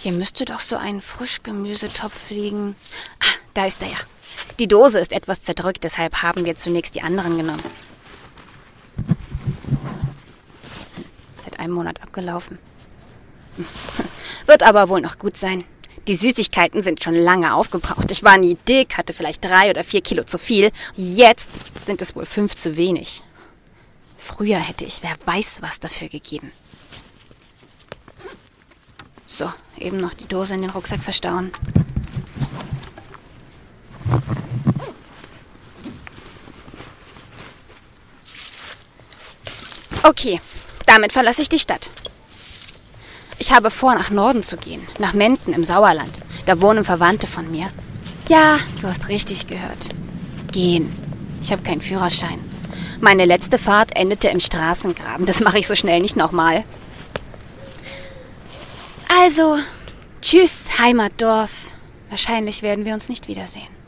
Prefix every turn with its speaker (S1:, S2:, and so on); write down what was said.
S1: Hier müsste doch so ein Frischgemüsetopf liegen. Ah, da ist er ja. Die Dose ist etwas zerdrückt, deshalb haben wir zunächst die anderen genommen. Seit einem Monat abgelaufen. Wird aber wohl noch gut sein. Die Süßigkeiten sind schon lange aufgebraucht. Ich war nie dick, hatte vielleicht 3 oder 4 Kilo zu viel. Jetzt sind es wohl 5 zu wenig. Früher hätte ich wer weiß was dafür gegeben. So, eben noch die Dose in den Rucksack verstauen. Okay, damit verlasse ich die Stadt. Ich habe vor, nach Norden zu gehen, nach Menden im Sauerland. Da wohnen Verwandte von mir. Ja, du hast richtig gehört. Gehen. Ich habe keinen Führerschein. Meine letzte Fahrt endete im Straßengraben. Das mache ich so schnell nicht nochmal. Also, tschüss, Heimatdorf. Wahrscheinlich werden wir uns nicht wiedersehen.